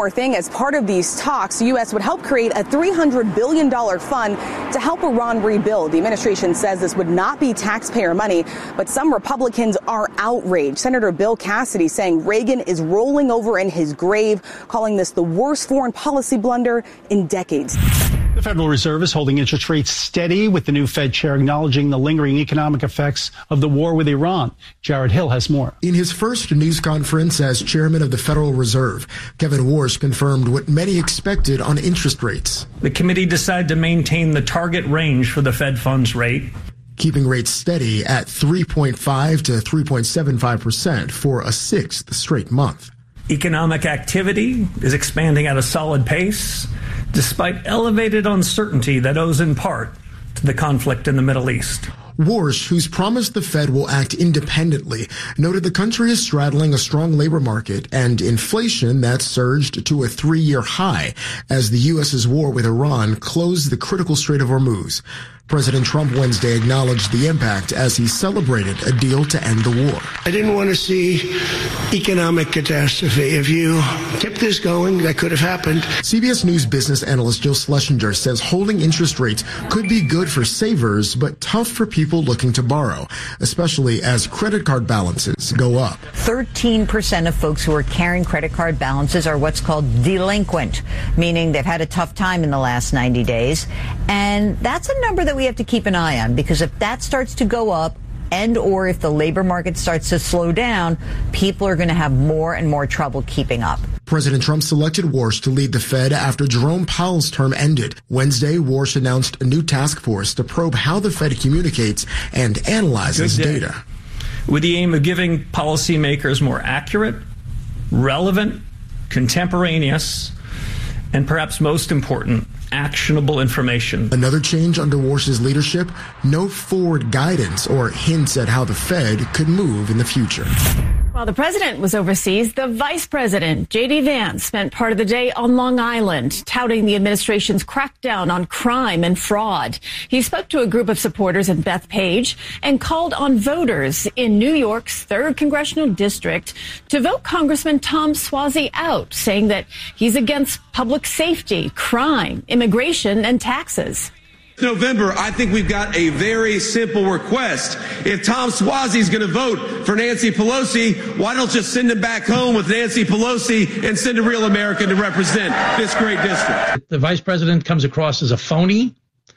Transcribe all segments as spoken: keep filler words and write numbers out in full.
More thing, as part of these talks, the U S would help create a three hundred billion dollars fund to help Iran rebuild. The administration says this would not be taxpayer money, but some Republicans are outraged. Senator Bill Cassidy saying Reagan is rolling over in his grave, calling this the worst foreign policy blunder in decades. The Federal Reserve is holding interest rates steady, with the new Fed chair acknowledging the lingering economic effects of the war with Iran. Jared Hill has more. In his first news conference as chairman of the Federal Reserve, Kevin Warsh confirmed what many expected on interest rates. The committee decided to maintain the target range for the Fed funds rate, keeping rates steady at three point five to three point seven five percent for a sixth straight month. Economic activity is expanding at a solid pace, despite elevated uncertainty that owes in part to the conflict in the Middle East. Warsh, who's promised the Fed will act independently, noted the country is straddling a strong labor market and inflation that surged to a three-year high as the U S's war with Iran closed the critical Strait of Hormuz. President Trump Wednesday acknowledged the impact as he celebrated a deal to end the war. I didn't want to see economic catastrophe. If you kept this going, that could have happened. C B S News business analyst Joe Schlesinger says holding interest rates could be good for savers, but tough for people looking to borrow, especially as credit card balances go up. thirteen percent of folks who are carrying credit card balances are what's called delinquent, meaning they've had a tough time in the last ninety days. And that's a number that we have to keep an eye on, because if that starts to go up, and or if the labor market starts to slow down, people are going to have more and more trouble keeping up. President Trump selected Warsh to lead the Fed after Jerome Powell's term ended. Wednesday, Warsh announced a new task force to probe how the Fed communicates and analyzes data, with the aim of giving policymakers more accurate, relevant, contemporaneous, and perhaps most important, actionable information. Another change under Warsh's leadership, no forward guidance or hints at how the Fed could move in the future. While the president was overseas, the vice president, J D Vance, spent part of the day on Long Island, touting the administration's crackdown on crime and fraud. He spoke to a group of supporters in Bethpage and called on voters in New York's third congressional district to vote Congressman Tom Suozzi out, saying that he's against public safety, crime, immigration, and taxes. November, I think we've got a very simple request. If Tom Suozzi is going to vote for Nancy Pelosi, why don't you send him back home with Nancy Pelosi and send a real American to represent this great district? The vice president comes across as a phony,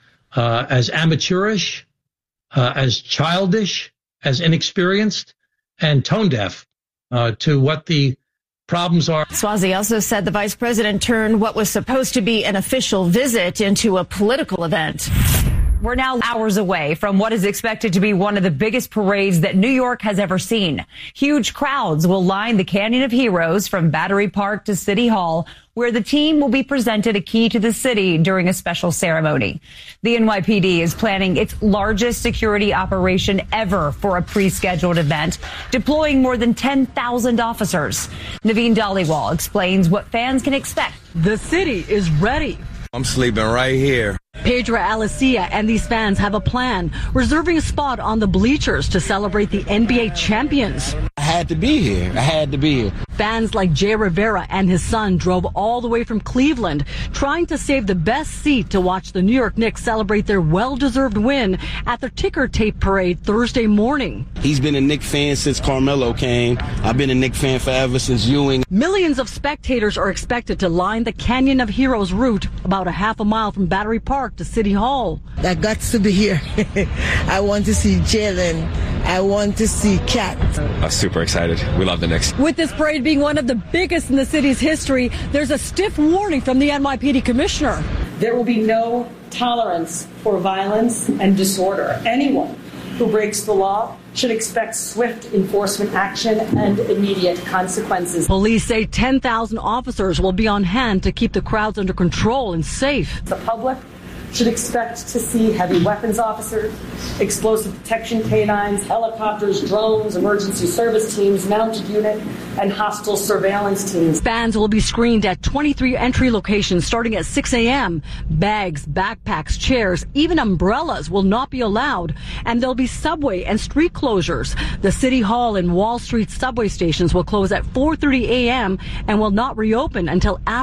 uh, as amateurish, uh, as childish, as inexperienced, and tone deaf uh, to what the problems are. Suozzi also said the vice president turned what was supposed to be an official visit into a political event. We're now hours away from what is expected to be one of the biggest parades that New York has ever seen. Huge crowds will line the Canyon of Heroes from Battery Park to City Hall, where the team will be presented a key to the city during a special ceremony. The N Y P D is planning its largest security operation ever for a pre-scheduled event, deploying more than ten thousand officers. Naveen Dhaliwal explains what fans can expect. The city is ready. I'm sleeping right here. Pedro Alicia and these fans have a plan, reserving a spot on the bleachers to celebrate the N B A champions. I had to be here. I had to be here. Fans like Jay Rivera and his son drove all the way from Cleveland, trying to save the best seat to watch the New York Knicks celebrate their well-deserved win at the ticker tape parade Thursday morning. He's been a Knicks fan since Carmelo came. I've been a Knicks fan forever since Ewing. Millions of spectators are expected to line the Canyon of Heroes route about a half a mile from Battery Park to City Hall. I got to be here. I want to see Jalen. I want to see Cat. I'm super excited. We love the Knicks. With this parade being one of the biggest in the city's history, there's a stiff warning from the N Y P D commissioner. There will be no tolerance for violence and disorder. Anyone who breaks the law should expect swift enforcement action and immediate consequences. Police say ten thousand officers will be on hand to keep the crowds under control and safe. The public should expect to see heavy weapons officers, explosive detection canines, helicopters, drones, emergency service teams, mounted unit, and hostile surveillance teams. Fans will be screened at twenty-three entry locations starting at six a.m. Bags, backpacks, chairs, even umbrellas will not be allowed, and there'll be subway and street closures. The City Hall and Wall Street subway stations will close at four thirty a.m. and will not reopen until after